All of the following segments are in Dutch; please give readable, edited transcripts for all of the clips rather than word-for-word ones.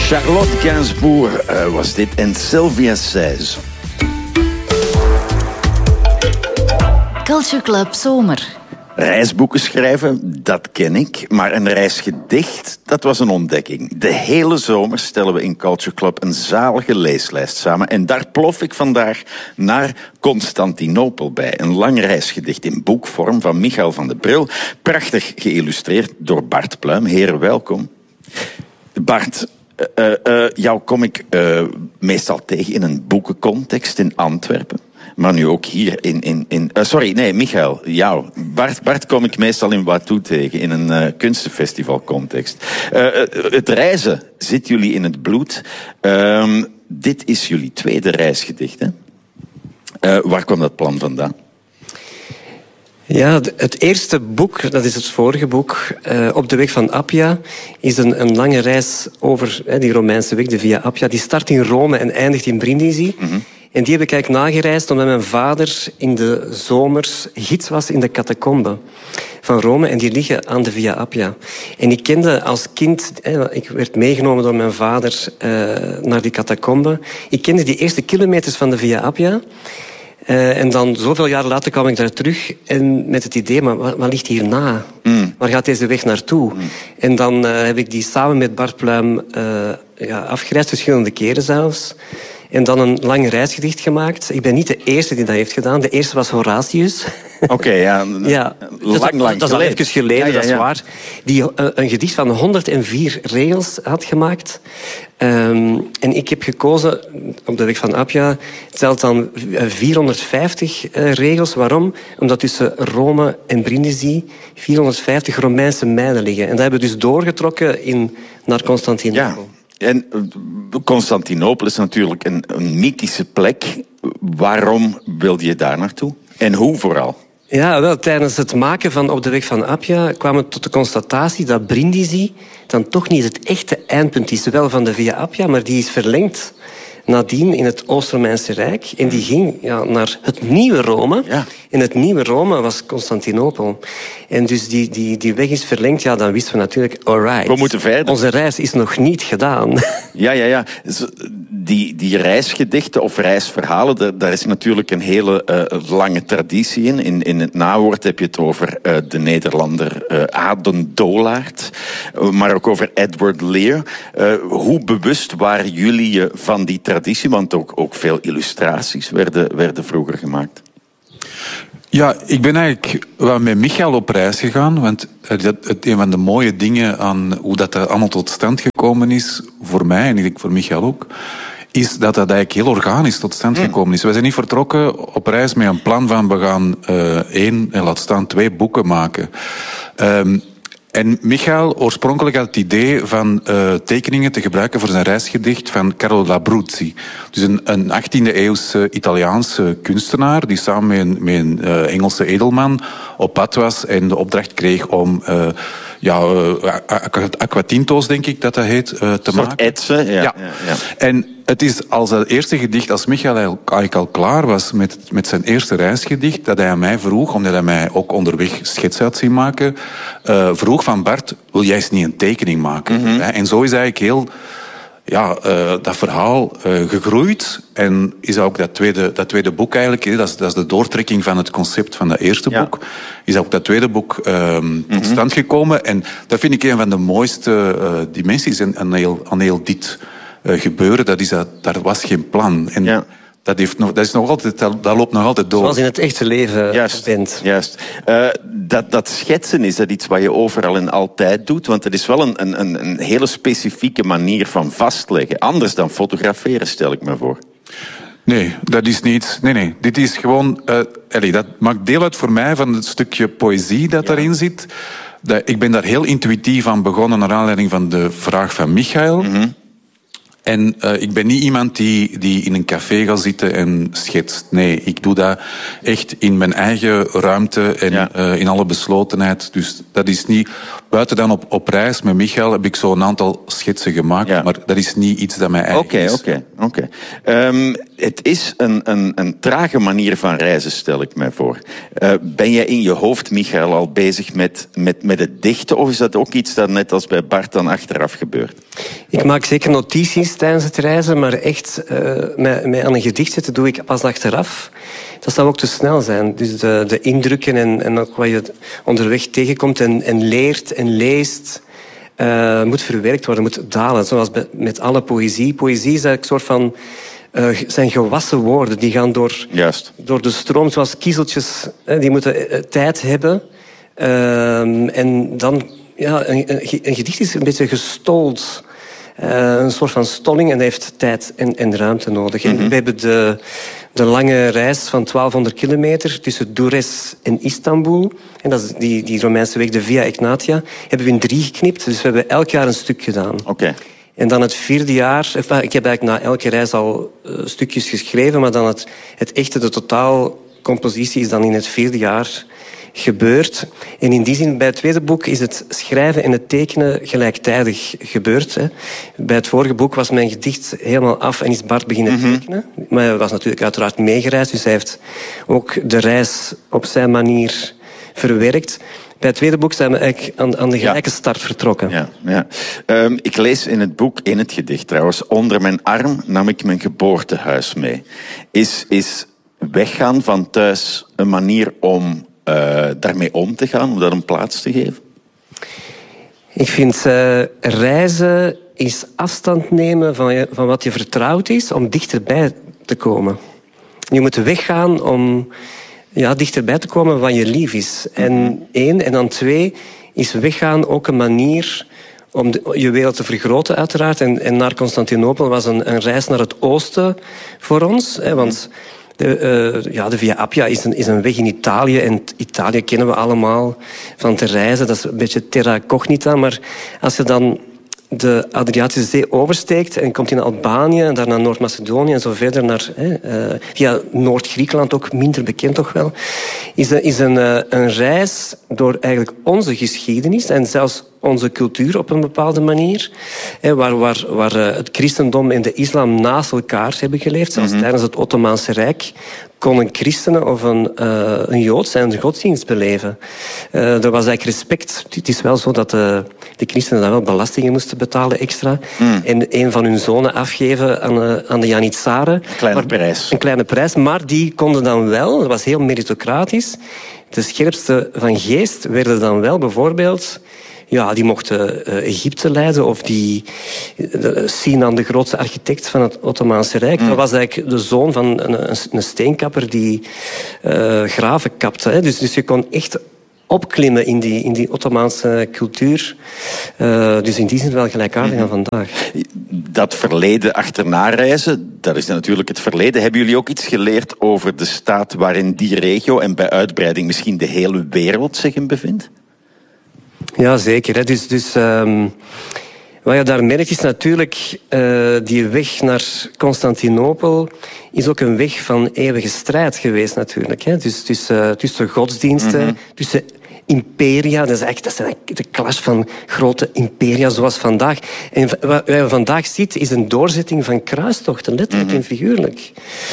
Charlotte Gainsbourg was dit en Sylvia Says. Culture Club Zomer. Reisboeken schrijven, dat ken ik. Maar een reisgedicht, dat was een ontdekking. De hele zomer stellen we in Culture Club een zalige leeslijst samen. En daar plof ik vandaag naar Constantinopel bij. Een lang reisgedicht in boekvorm van Michael van de Bril. Prachtig geïllustreerd door Bart Pluim. Heren, welkom. Bart, jou kom ik meestal tegen in een boekencontext in Antwerpen. Maar nu ook hier Michael, jou. Bart kom ik meestal in Watou tegen, in een kunstenfestivalcontext. Het reizen zit jullie in het bloed. Dit is jullie tweede reisgedicht, hè? Waar kwam dat plan vandaan? Ja, het eerste boek, dat is het vorige boek, Op de weg van Appia, is een lange reis over die Romeinse weg, de Via Appia. Die start in Rome en eindigt in Brindisi. Mm-hmm. En die heb ik eigenlijk nagereisd omdat mijn vader in de zomers gids was in de catacomben van Rome. En die liggen aan de Via Appia. En ik kende als kind, ik werd meegenomen door mijn vader naar die catacomben. Ik kende die eerste kilometers van de Via Appia. En dan, zoveel jaren later, kwam ik daar terug en met het idee, maar wat ligt hierna? Waar gaat deze weg naartoe? En dan heb ik die samen met Bart Pluim afgereisd, verschillende keren zelfs. En dan een lang reisgedicht gemaakt. Ik ben niet de eerste die dat heeft gedaan. De eerste was Horatius. Oké, ja. Dat is al even geleden, dat is waar. Die een gedicht van 104 regels had gemaakt. En ik heb gekozen, op de weg van Appia, het telt dan 450 regels. Waarom? Omdat tussen Rome en Brindisi 450 Romeinse mijlen liggen. En dat hebben we dus doorgetrokken naar Constantinopel. Ja. En Constantinopel is natuurlijk een mythische plek. Waarom wilde je daar naartoe? En hoe vooral? Ja, wel, tijdens het maken van Op de weg van Appia kwamen we tot de constatatie dat Brindisi dan toch niet het echte eindpunt is. Wel van de Via Appia, maar die is verlengd nadien in het Oost-Romeinse Rijk. En die ging naar het nieuwe Rome. Ja. En het nieuwe Rome was Constantinopel. En dus die weg is verlengd. Ja, dan wisten we natuurlijk, alright. We moeten verder. Onze reis is nog niet gedaan. Ja. Die reisgedichten of reisverhalen, daar is natuurlijk een hele lange traditie in. In het nawoord heb je het over de Nederlander Aden Dolaert, maar ook over Edward Lear. Hoe bewust waren jullie je van die traditie? Want ook veel illustraties werden vroeger gemaakt. Ja, ik ben eigenlijk wel met Michael op reis gegaan, want een van de mooie dingen aan hoe dat er allemaal tot stand gekomen is, voor mij en ik denk voor Michael ook, is dat eigenlijk heel organisch tot stand gekomen is. Wij zijn niet vertrokken op reis met een plan van we gaan 1 en laat staan 2 boeken maken. En Michael oorspronkelijk had het idee van tekeningen te gebruiken voor zijn reisgedicht van Carlo Labruzzi. Dus een 18e-eeuwse Italiaanse kunstenaar die samen met een Engelse edelman op pad was en de opdracht kreeg om aquatinto's, denk ik dat heet, te maken. Etsen, ja. En het is als het eerste gedicht, als Michael eigenlijk al klaar was met zijn eerste reisgedicht, dat hij aan mij vroeg, omdat hij mij ook onderweg schetsen had zien maken, vroeg van Bart, wil jij eens niet een tekening maken? Mm-hmm. En zo is eigenlijk heel dat verhaal gegroeid. En is ook dat tweede boek eigenlijk, dat is de doortrekking van het concept van dat eerste boek, is ook dat tweede boek tot stand gekomen. En dat vind ik een van de mooiste dimensies aan heel dit gebeuren. Daar was geen plan. En dat loopt nog altijd door. Zoals in het echte leven. Juist. Dat schetsen, is dat iets wat je overal en altijd doet? Want het is wel een hele specifieke manier van vastleggen. Anders dan fotograferen, stel ik me voor. Nee, dat is niet. Nee. Dit is gewoon. Dat maakt deel uit voor mij van het stukje poëzie dat daarin zit. Ik ben daar heel intuïtief aan begonnen naar aanleiding van de vraag van Michael. Mm-hmm. En ik ben niet iemand die in een café gaat zitten en schetst. Nee, ik doe dat echt in mijn eigen ruimte en in alle beslotenheid. Dus dat is niet. Buiten dan op reis met Michael heb ik zo'n aantal schetsen gemaakt. Ja. Maar dat is niet iets dat mij eigen is. Oké. Het is een trage manier van reizen, stel ik mij voor. Ben jij in je hoofd, Michael, al bezig met het dichten? Of is dat ook iets dat net als bij Bart dan achteraf gebeurt? Ik maak zeker notities tijdens het reizen, maar echt mij aan een gedicht zetten doe ik pas achteraf. Dat zou ook te snel zijn. Dus de indrukken en ook wat je onderweg tegenkomt en leert en leest, moet verwerkt worden, moet dalen. Zoals met alle poëzie. Poëzie is eigenlijk een soort van zijn gewassen woorden. Die gaan door de stroom, zoals kiezeltjes. Die moeten tijd hebben. En dan, een gedicht is een beetje gestold. Een soort van stolling en dat heeft tijd en ruimte nodig. Mm-hmm. En we hebben de lange reis van 1200 kilometer tussen Durrës en Istanbul. En dat is die Romeinse weg, de Via Egnatia, hebben we in 3 geknipt. Dus we hebben elk jaar een stuk gedaan. Okay. En dan het 4e jaar... Ik heb eigenlijk na elke reis al stukjes geschreven, maar dan het echte, de totaalcompositie is dan in het 4e jaar gebeurd. En in die zin, bij het tweede boek is het schrijven en het tekenen gelijktijdig gebeurd. Hè. Bij het vorige boek was mijn gedicht helemaal af en is Bart beginnen tekenen. Maar hij was natuurlijk uiteraard meegereisd, dus hij heeft ook de reis op zijn manier verwerkt. Bij het tweede boek zijn we eigenlijk aan de gelijke start vertrokken. Ja. Ik lees in het boek, in het gedicht trouwens, onder mijn arm nam ik mijn geboortehuis mee. Is weggaan van thuis een manier om daarmee om te gaan, om dat een plaats te geven? Ik vind reizen is afstand nemen van wat je vertrouwd is, om dichterbij te komen. Je moet weggaan om dichterbij te komen wat je lief is. En 1, en dan 2, is weggaan ook een manier om je wereld te vergroten, uiteraard. En naar Constantinopel was een reis naar het oosten voor ons. Want de Via Appia is een weg in Italië. En Italië kennen we allemaal van te reizen. Dat is een beetje terra cognita. Maar als je dan de Adriatische Zee oversteekt en komt in Albanië en daar naar Noord-Macedonië en zo verder naar via Noord-Griekenland, ook minder bekend toch wel, is een reis door eigenlijk onze geschiedenis en zelfs onze cultuur op een bepaalde manier, waar het christendom en de islam naast elkaar hebben geleefd. Zelfs tijdens het Ottomaanse Rijk konden christenen of een Jood zijn godsdienst beleven. Er was eigenlijk respect. Het is wel zo dat de christenen dan wel belastingen moesten betalen extra. En een van hun zonen afgeven aan de Janitsaren. Een kleine prijs. Maar die konden dan wel, dat was heel meritocratisch, de scherpste van geest werden dan wel bijvoorbeeld... Ja, die mochten Egypte leiden of Sinan, de grootste architect van het Ottomaanse Rijk. Dat was eigenlijk de zoon van een steenkapper die graven kapte. Hè. Dus je kon echt opklimmen in die Ottomaanse cultuur. Dus in die zin wel gelijkaardig aan vandaag. Dat verleden achterna reizen, dat is natuurlijk het verleden. Hebben jullie ook iets geleerd over de staat waarin die regio en bij uitbreiding misschien de hele wereld zich in bevindt? Ja, zeker. Hè. Dus wat je daar merkt is natuurlijk die weg naar Constantinopel is ook een weg van eeuwige strijd geweest natuurlijk. Hè. Dus tussen godsdiensten, tussen imperia. Dat zijn eigenlijk de clash van grote imperia zoals vandaag. En wat je vandaag ziet is een doorzetting van kruistochten, letterlijk en figuurlijk.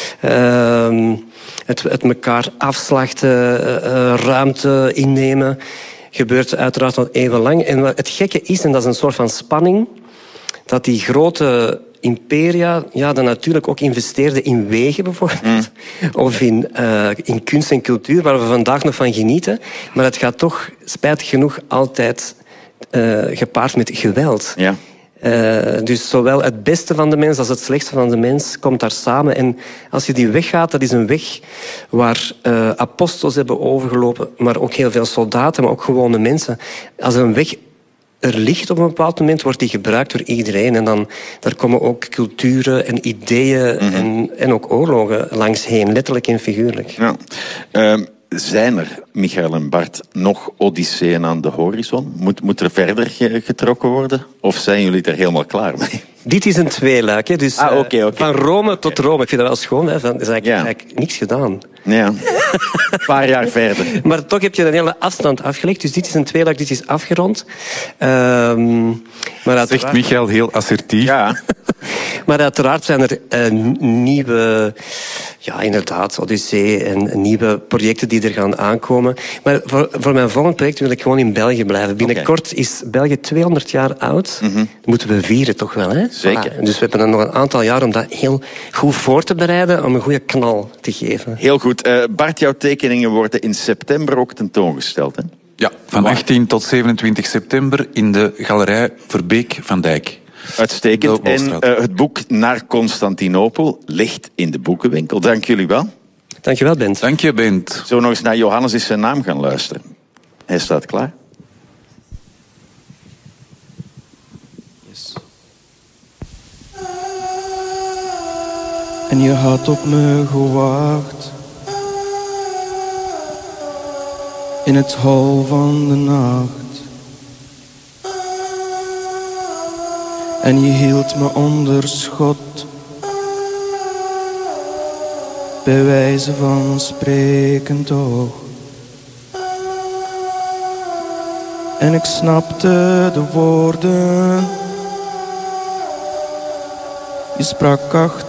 Het elkaar afslachten, ruimte innemen, gebeurt uiteraard nog even lang. En wat het gekke is, en dat is een soort van spanning, dat die grote imperia dan natuurlijk ook investeerden in wegen bijvoorbeeld. Of in kunst en cultuur, waar we vandaag nog van genieten. Maar het gaat toch, spijtig genoeg, altijd gepaard met geweld. Ja. Dus zowel het beste van de mens als het slechtste van de mens komt daar samen. En als je die weg gaat, dat is een weg waar apostels hebben overgelopen, maar ook heel veel soldaten, maar ook gewone mensen. Als een weg er ligt op een bepaald moment, wordt die gebruikt door iedereen. En dan daar komen ook culturen en ideeën en ook oorlogen langs heen, letterlijk en figuurlijk. Ja. Zijn er, Michael en Bart, nog odysseeën aan de horizon? Moet er verder getrokken worden? Of zijn jullie er helemaal klaar mee? Dit is een tweeluik, hè. Dus oké. van Rome tot Rome. Ik vind dat wel schoon, hè. Dat is eigenlijk niks gedaan. Ja, een paar jaar verder. Maar toch heb je een hele afstand afgelegd. Dus dit is een tweeluik, dit is afgerond. Maar Zegt Michael heel assertief. Ja. Maar uiteraard zijn er nieuwe... Ja, inderdaad, Odyssee en nieuwe projecten die er gaan aankomen. Maar voor mijn volgend project wil ik gewoon in België blijven. Binnenkort is België 200 jaar oud. Dat moeten we vieren toch wel, hè? Zeker. Voilà. Dus we hebben nog een aantal jaar om dat heel goed voor te bereiden, om een goede knal te geven. Heel goed. Bart, jouw tekeningen worden in september ook tentoongesteld, hè? Ja, van 18 tot 27 september in de galerij Verbeek van Dijk. Uitstekend. En het boek Naar Constantinopel ligt in de boekenwinkel. Dank jullie wel. Dankjewel, Bent. Dank je, Bent. Zo nog eens naar Johannes is zijn naam gaan luisteren. Hij staat klaar. Yes. En je had op me gewacht. In het hol van de nacht. En je hield me onder schot. Bij wijze van spreken toch. En ik snapte de woorden. Je sprak achter